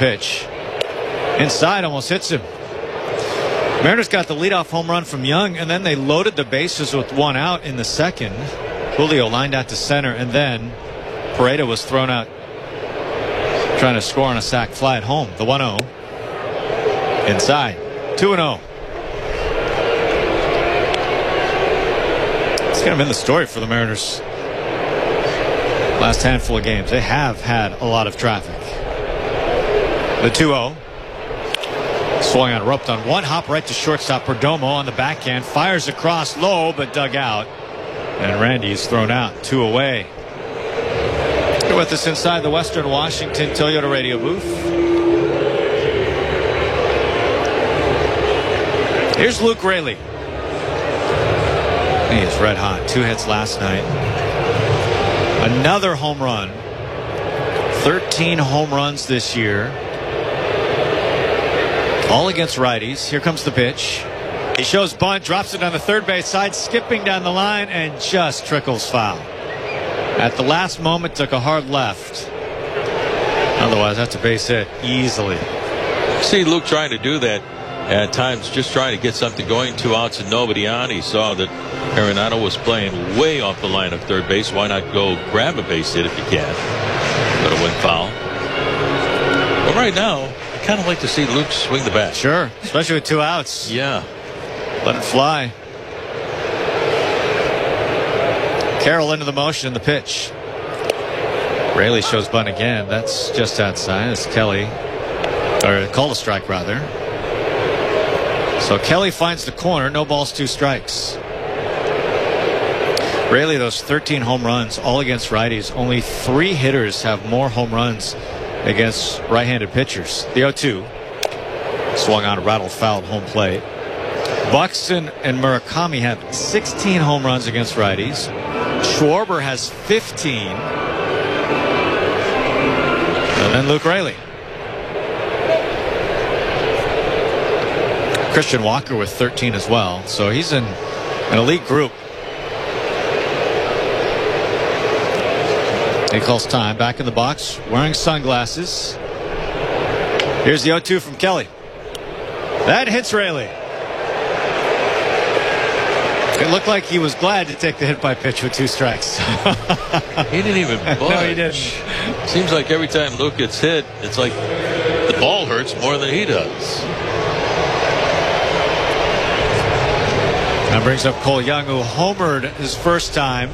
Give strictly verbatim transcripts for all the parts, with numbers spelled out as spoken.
pitch. Inside, almost hits him. Mariners got the leadoff home run from Young, and then they loaded the bases with one out in the second. Julio lined out to center, and then Pareda was thrown out trying to score on a sac fly at home. The one oh. Inside. two and oh. It's kind of been the story for the Mariners last handful of games. They have had a lot of traffic. The two oh. Swung on, roped on one hop right to shortstop. Perdomo on the backhand. Fires across low, but dug out. And Randy is thrown out. Two away. You're with us inside the Western Washington Toyota radio booth. Here's Luke Raley. He is red hot. Two hits last night. Another home run. thirteen home runs this year. All against righties. Here comes the pitch. He shows bunt, drops it on the third base side, skipping down the line, and just trickles foul. At the last moment, took a hard left. Otherwise, that's a base hit easily. See Luke trying to do that at times, just trying to get something going. Two outs and nobody on. He saw that Arenado was playing way off the line of third base. Why not go grab a base hit if you can? Going to win foul. But right now, I kind of like to see Luke swing the bat. Sure, especially with two outs. Yeah. Let it fly. Carroll into the motion, the pitch. Raley shows bunt again. That's just outside. It's Kelly. Or called a strike, rather. So Kelly finds the corner. No balls, two strikes. Raley, those thirteen home runs, all against righties. Only three hitters have more home runs against right-handed pitchers. The oh two. Swung on, rattled, fouled, home plate. Buxton and Murakami have sixteen home runs against righties. Schwarber has fifteen. And then Luke Raley. Christian Walker with thirteen as well. So he's in an elite group. He calls time. Back in the box, wearing sunglasses. Here's the oh two from Kelly. That hits Raley. It looked like he was glad to take the hit by pitch with two strikes. He didn't even budge. No, he didn't. Seems like every time Luke gets hit, it's like the ball hurts more than he does. That brings up Cole Young, who homered his first time.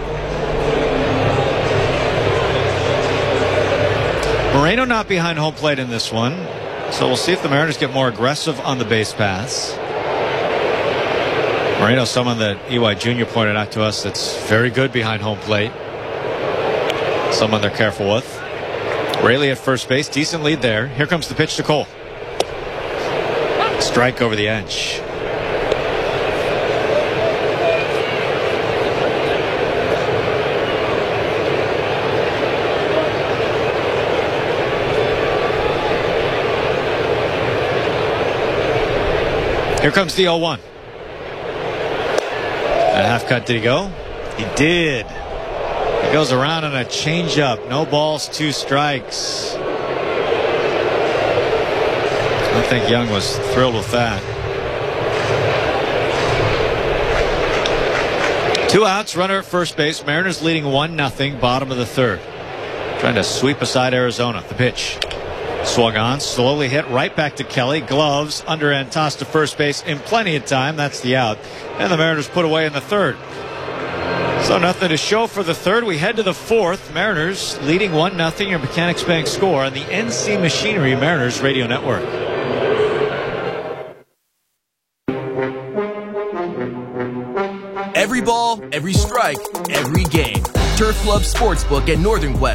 Moreno not behind home plate in this one. So we'll see if the Mariners get more aggressive on the base paths. Moreno, someone that E Y Junior pointed out to us that's very good behind home plate. Someone they're careful with. Raley at first base. Decent lead there. Here comes the pitch to Cole. Strike over the edge. Here comes the oh one. A half cut, did he go? He did. He goes around on a changeup. No balls, two strikes. I think Young was thrilled with that. Two outs, runner at first base. Mariners leading one nothing, bottom of the third. Trying to sweep aside Arizona. The pitch. Swung on, slowly hit right back to Kelly. Gloves, underhand toss to first base in plenty of time. That's the out. And the Mariners put away in the third. So nothing to show for the third. We head to the fourth. Mariners leading one nothing. Your Mechanics Bank score on the N C Machinery Mariners Radio Network. Every ball, every strike, every game. Turf Club Sportsbook at Northern Quest.